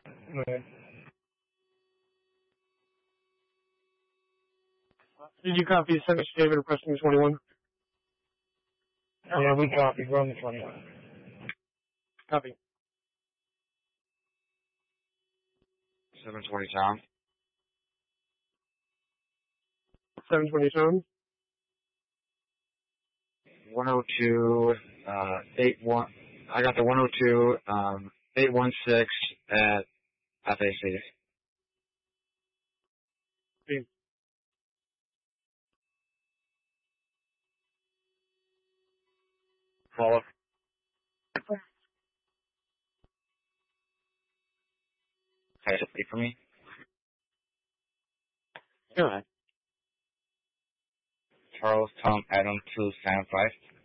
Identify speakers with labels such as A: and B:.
A: Okay.
B: Did you copy Senator David requesting 21?
A: Yeah, we copied. We're on the 21.
B: Copy.
C: 720 Tom.
B: 720 Tom.
C: 102, 81. I got the 102, 816 at FAC.
B: B.
C: Follow. Okay, so wait for me.
B: Go ahead.
C: Charles Tom Adam 275.